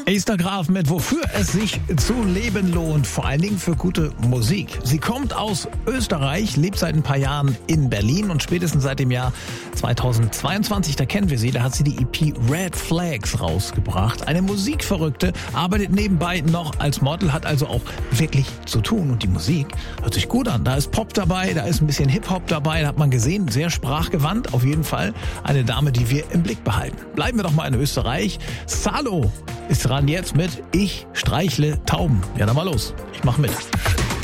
Esther Graf mit Wofür es sich zu leben lohnt, vor allen Dingen für gute Musik. Sie kommt aus Österreich, lebt seit ein paar Jahren in Berlin und spätestens seit dem Jahr 2022, da kennen wir sie, da hat sie die EP Red Flags rausgebracht. Eine Musikverrückte, arbeitet nebenbei noch als Model, hat also auch wirklich zu tun und die Musik hört sich gut an. Da ist Pop dabei, da ist ein bisschen Hip-Hop dabei, da hat man gesehen, sehr sprachgewandt, auf jeden Fall eine Dame, die wir im Blick behalten. Bleiben wir doch mal in Österreich. Salo ist dran jetzt mit Ich streichle Tauben. Ja, dann mal los. Ich mach mit.